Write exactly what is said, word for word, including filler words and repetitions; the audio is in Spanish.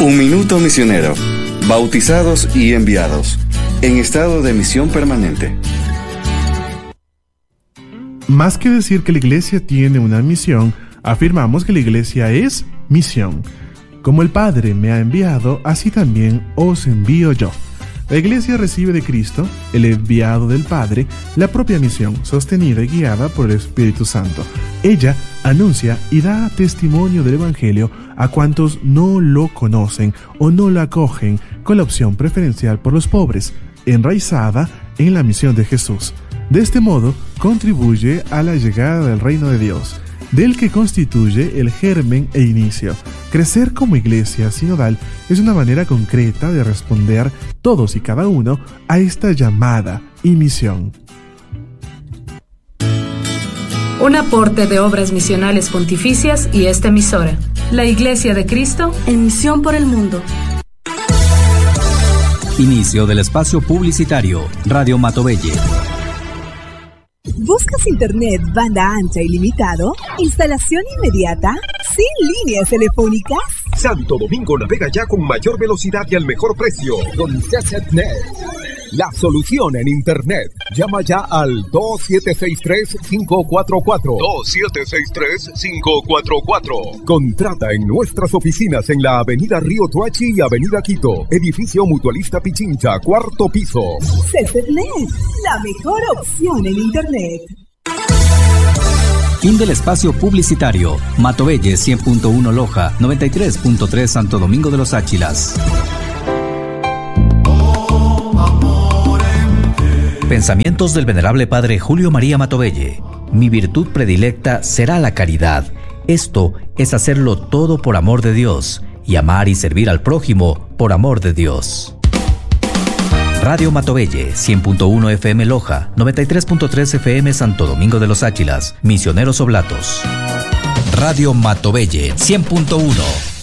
Un minuto misionero. Bautizados y enviados. En estado de misión permanente. Más que decir que la iglesia tiene una misión, afirmamos que la iglesia es misión. Como el Padre me ha enviado, así también os envío yo. La iglesia recibe de Cristo, el enviado del Padre, la propia misión, sostenida y guiada por el Espíritu Santo. Ella anuncia y da testimonio del Evangelio a cuantos no lo conocen o no lo acogen, con la opción preferencial por los pobres, enraizada en la misión de Jesús. De este modo, contribuye a la llegada del reino de Dios, del que constituye el germen e inicio. Crecer como iglesia sinodal es una manera concreta de responder todos y cada uno a esta llamada y misión. Un aporte de Obras Misionales Pontificias y esta emisora, la Iglesia de Cristo en misión por el mundo. Inicio del espacio publicitario. Radio Matovelle. ¿Buscas internet banda ancha ilimitado? ¿Instalación inmediata? ¿Sin líneas telefónicas? Santo Domingo navega ya con mayor velocidad y al mejor precio con CESETNet. La solución en internet. Llama ya al dos siete seis tres, cinco cuatro cuatro. dos siete seis tres, cinco cuatro cuatro. Contrata en nuestras oficinas en la avenida Río Tuachi y avenida Quito. Edificio Mutualista Pichincha, cuarto piso. CESETNet, la mejor opción en internet. Fin del espacio publicitario. Matovelle cien punto uno Loja, noventa y tres punto tres Santo Domingo de los Áchilas. Pensamientos del venerable padre Julio María Matovelle. Mi virtud predilecta será la caridad. Esto es hacerlo todo por amor de Dios y amar y servir al prójimo por amor de Dios. Radio Matovelle, cien punto uno F M Loja, noventa y tres punto tres F M Santo Domingo de los Áchilas, Misioneros Oblatos. Radio Matovelle, cien punto uno.